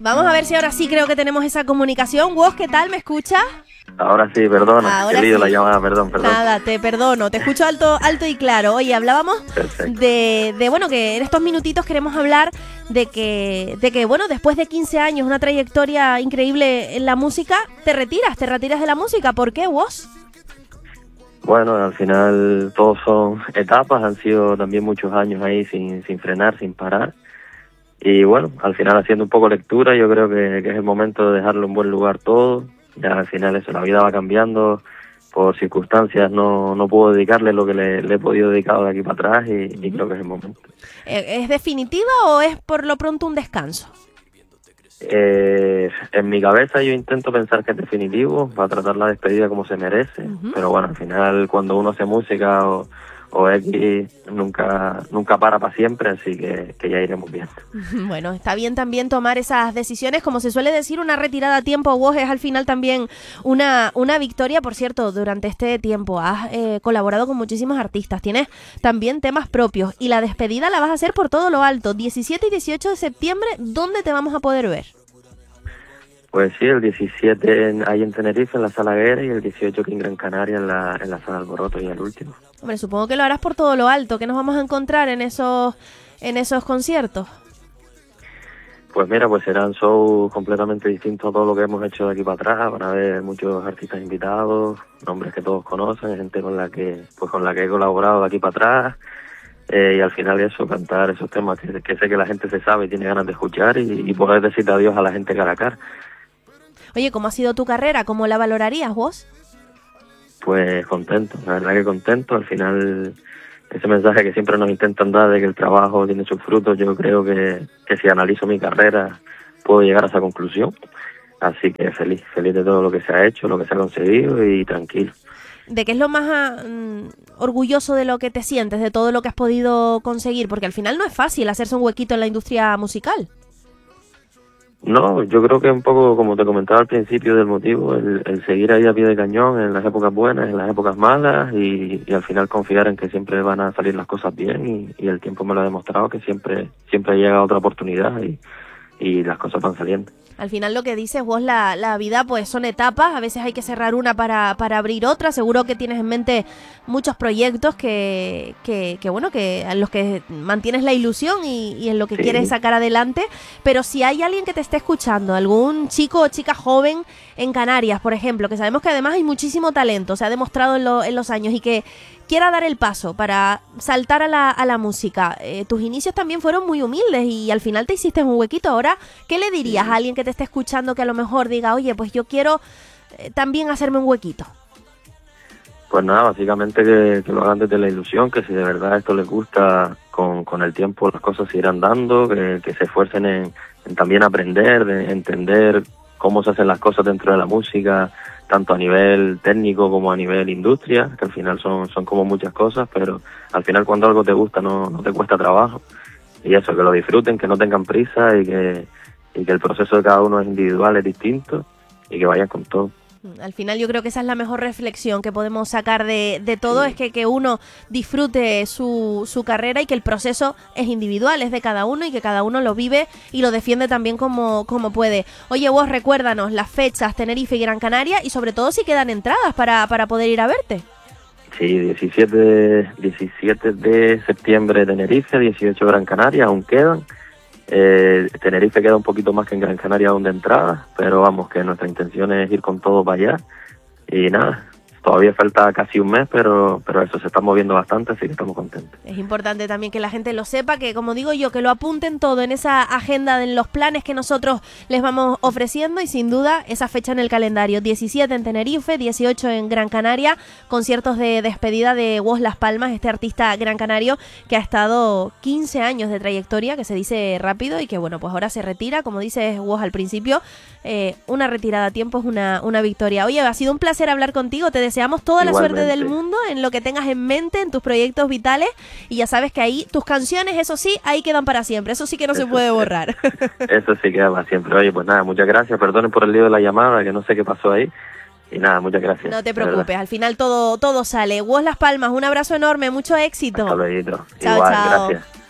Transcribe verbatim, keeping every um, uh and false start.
Vamos a ver si ahora sí creo que tenemos esa comunicación. Woz, ¿qué tal? ¿Me escuchas? Ahora sí, perdona, Ahora he leído sí. la llamada, perdón, perdón. Nada, te perdono, te escucho alto, alto y claro. Oye, hablábamos de, de, bueno, que en estos minutitos queremos hablar de que, de que, bueno, después de quince años, una trayectoria increíble en la música, te retiras, te retiras de la música. ¿Por qué, Woz? Bueno, al final todos son etapas, han sido también muchos años ahí sin, sin frenar, sin parar. Y bueno, al final haciendo un poco lectura, yo creo que, que es el momento de dejarlo en buen lugar todo. Ya al final eso, la vida va cambiando, por circunstancias no, no puedo dedicarle lo que le, le he podido dedicar de aquí para atrás y, uh-huh. y creo que es el momento. ¿Es definitiva o es por lo pronto un descanso? Eh, en mi cabeza yo intento pensar que es definitivo, para tratar la despedida como se merece, uh-huh. pero bueno, al final cuando uno hace música o, o X nunca nunca para para siempre, así que, que ya iremos viendo. Bueno, está bien también tomar esas decisiones, como se suele decir, una retirada a tiempo, Woz, es al final también una, una victoria. Por cierto, durante este tiempo has eh, colaborado con muchísimos artistas, tienes también temas propios y la despedida la vas a hacer por todo lo alto, diecisiete y dieciocho de septiembre, ¿dónde te vamos a poder ver? Pues sí, el diecisiete en, ahí en Tenerife, en la Sala Guerra, y el dieciocho aquí en Gran Canaria, en la, en la Sala Alboroto, y el último. Hombre, supongo que lo harás por todo lo alto. ¿Qué nos vamos a encontrar en esos, en esos conciertos? Pues mira, pues serán shows completamente distintos a todo lo que hemos hecho de aquí para atrás. Van a haber muchos artistas invitados, nombres que todos conocen, gente con la que pues con la que he colaborado de aquí para atrás. Eh, y al final eso, cantar esos temas que, que sé que la gente se sabe y tiene ganas de escuchar y, y poder decirte adiós a la gente cara a cara. Oye, ¿cómo ha sido tu carrera? ¿Cómo la valorarías vos? Pues contento, la verdad que contento. Al final, ese mensaje que siempre nos intentan dar de que el trabajo tiene sus frutos, yo creo que, que si analizo mi carrera puedo llegar a esa conclusión. Así que feliz, feliz de todo lo que se ha hecho, lo que se ha conseguido y tranquilo. ¿De qué es lo más uh, orgulloso de lo que te sientes, de todo lo que has podido conseguir? Porque al final no es fácil hacerse un huequito en la industria musical. No, yo creo que un poco, como te comentaba al principio del motivo, el, el seguir ahí a pie de cañón en las épocas buenas, en las épocas malas y, y al final confiar en que siempre van a salir las cosas bien y, y el tiempo me lo ha demostrado que siempre siempre llega otra oportunidad y, y las cosas van saliendo. Al final lo que dices vos, la, la vida pues son etapas, a veces hay que cerrar una para, para abrir otra. Seguro que tienes en mente muchos proyectos que, que, que bueno, que en los que mantienes la ilusión y, y en lo que sí. quieres sacar adelante. Pero si hay alguien que te esté escuchando, algún chico o chica joven en Canarias, por ejemplo, que sabemos que además hay muchísimo talento, se ha demostrado en, lo, en los años y que quiera dar el paso para saltar a la, a la música. Eh, tus inicios también fueron muy humildes y al final te hiciste un huequito. Ahora, ¿qué le dirías a alguien que te esté escuchando que a lo mejor diga, oye, pues yo quiero eh, también hacerme un huequito? Pues nada, básicamente que, que lo hagan desde la ilusión, que si de verdad esto les gusta, con, con el tiempo las cosas se irán dando, que, que se esfuercen en, en también aprender, de entender cómo se hacen las cosas dentro de la música, tanto a nivel técnico como a nivel industria, que al final son, son como muchas cosas, pero al final cuando algo te gusta no, no te cuesta trabajo. Y eso, que lo disfruten, que no tengan prisa y que, y que el proceso de cada uno es individual, es distinto y que vayan con todo. Al final yo creo que esa es la mejor reflexión que podemos sacar de, de todo, sí. es que, que uno disfrute su, su carrera y que el proceso es individual, es de cada uno y que cada uno lo vive y lo defiende también como, como puede. Oye, vos recuérdanos las fechas, Tenerife y Gran Canaria y sobre todo si quedan entradas para, para poder ir a verte. Sí, diecisiete, diecisiete de septiembre Tenerife, dieciocho Gran Canaria, aún quedan. Eh, Tenerife queda un poquito más que en Gran Canaria aún de entrada, pero vamos, que nuestra intención es ir con todo para allá. Y nada, todavía falta casi un mes, pero pero eso se está moviendo bastante, así que estamos contentos. Es importante también que la gente lo sepa, que como digo yo, que lo apunten todo en esa agenda de los planes que nosotros les vamos ofreciendo y sin duda esa fecha en el calendario, diecisiete en Tenerife, dieciocho en Gran Canaria, conciertos de despedida de Woz Las Palmas, este artista gran canario que ha estado quince años de trayectoria, que se dice rápido y que bueno, pues ahora se retira, como dice Woz al principio, eh, una retirada a tiempo es una, una victoria. Oye, ha sido un placer hablar contigo, te deseamos toda Igualmente. la suerte del mundo en lo que tengas en mente, en tus proyectos vitales y ya sabes que ahí tus canciones, eso sí, ahí quedan para siempre, eso sí que no eso, se puede borrar. Eso sí queda para siempre. Oye, pues nada, muchas gracias, perdonen por el lío de la llamada, que no sé qué pasó ahí y nada, muchas gracias. No te preocupes, al final todo, todo sale. Woz Las Palmas, un abrazo enorme, mucho éxito. Hasta luego. Chao, Igual, chao. gracias.